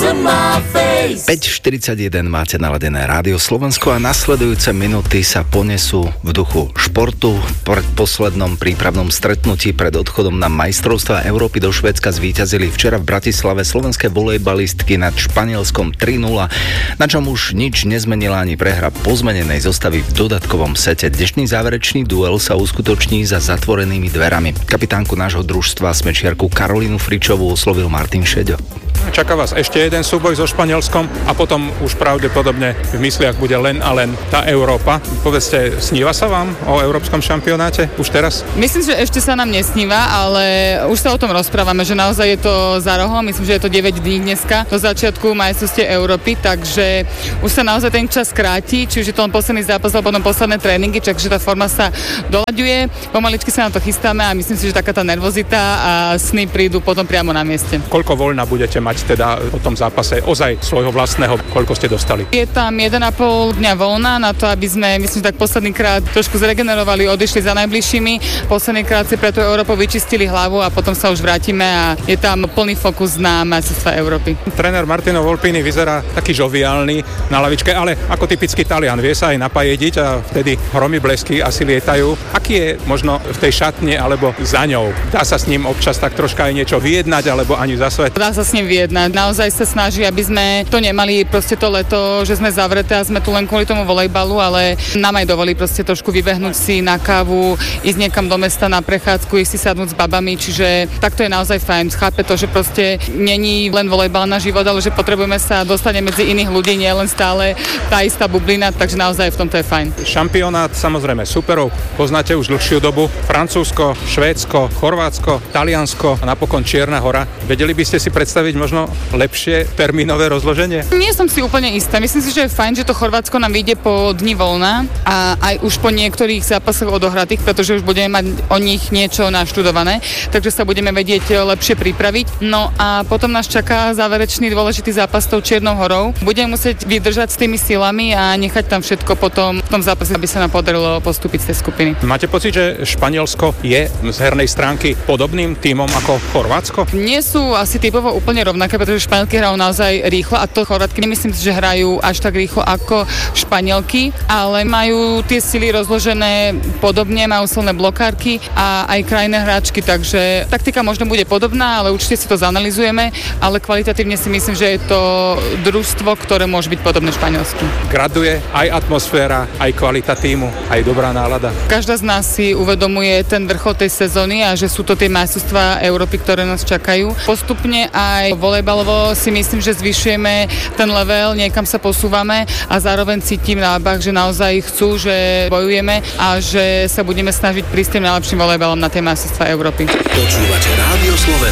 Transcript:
5:41 máte naladené Rádio Slovensko a nasledujúce minúty sa ponesú v duchu športu. Pred poslednom prípravnom stretnutí pred odchodom na majstrovstvá Európy do Švédska zvíťazili včera v Bratislave slovenské volejbalistky nad Španielskom 3:0, na čom už nič nezmenila ani prehra pozmenenej zostavy v dodatkovom sete. Dnešný záverečný duel sa uskutoční za zatvorenými dverami. Kapitánku nášho družstva smečiarku Karolínu Fričovú oslovil Martin Šeďo. Čaká vás ešte jeden súboj so Španielskom a potom už pravdepodobne v mysliach bude len a len tá Európa. Povedzte, sníva sa vám o európskom šampionáte už teraz? Myslím, že ešte sa nám nesníva, ale už sa o tom rozprávame, že naozaj je to za rohom. Myslím, že je to 9 dní dneska do začiatku majstrovstiev Európy, takže už sa naozaj ten čas kráti, či už je to len posledný zápas alebo potom posledné tréningy, takže tá forma sa doľaďuje. Pomaličky sa na to chystáme a myslím si, že taká tá nervozita a sny prídu potom priamo na mieste. Koľko voľna budete mať teda po tom zápase ozaj svojho vlastného, koľko ste dostali? Je tam 1,5 dňa voľna na to, aby sme, myslím, tak posledný krát trošku zregenerovali, odišli za najbližšími. Posledný krát si pre tú Európu vyčistili hlavu a potom sa už vrátime a je tam plný fokus na majstrovstvá Európy. Tréner Martino Volpini vyzerá taký žoviálny na lavičke, ale ako typický Talian, vie sa aj napajediť a vtedy hromy blesky asi lietajú. Aký je možno v tej šatni alebo za ňou? Dá sa s ním občas tak troška aj niečo vyjednať alebo ani za svet? Dá sa s ním vyjednať. Naozaj sa snaží, aby sme to nemali proste to leto, že sme zavreté a sme tu len kvôli tomu volejbalu, ale nám aj dovolí proste trošku vybehnúť si na kávu, ísť niekam do mesta na prechádzku, ísť si sadnúť s babami, čiže takto je naozaj fajn. Chápe to, že proste není len volejbal na život, ale že potrebujeme sa dostať medzi iných ľudí, nie len stále tá istá bublina, takže naozaj v tomto je fajn. Šampionát, samozrejme superov, poznáte už dlhšiu dobu. Francúzsko, Švédsko, Chorvátsko, Taliansko a napokon Čierna Hora. Vedeli by ste si predstaviť možno lepšie termínové rozloženie? Nie som si úplne istá. Myslím si, že je fajn, že to Chorvátsko nám vyjde po dni voľna a aj už po niektorých zápasoch odohratých, pretože už budeme mať o nich niečo naštudované, takže sa budeme vedieť lepšie pripraviť. No a potom nás čaká záverečný dôležitý zápas s tou Čiernou Horou. Budeme musieť vydržať s tými silami a nechať tam všetko potom v tom zápase, aby sa nám podarilo postúpiť z tej skupiny. Máte pocit, že Španielsko je z hernej stránky podobným tímom ako Chorvátsko? Nie sú asi typovo úplne rovnaké, pretože Španielky hrajú naozaj rýchlo a to Chorvátky nemyslím si, že hrajú až tak rýchlo ako Španielky, ale majú tie sily rozložené podobne, majú silné blokárky a aj krajné hráčky, takže taktika možno bude podobná, ale určite si to zanalizujeme, ale kvalitatívne si myslím, že je to družstvo, ktoré môže byť podobné Španielsku. Graduje aj atmosféra, aj kvalita tímu, aj dobrá nálada. Každá z nás si uvedomuje ten vrchol tej sezóny a že sú to tie majstrovstvá Európy, ktoré nás čakajú. Postupne aj volejbalovo si myslím, že zvyšujeme ten level, niekam sa posúvame a zároveň cítim na labách, že naozaj chcú, že bojujeme a že sa budeme snažiť prísť tým najlepším volejbalom na tie majstrovstvá Európy. Počúvate Rádio Slovensko.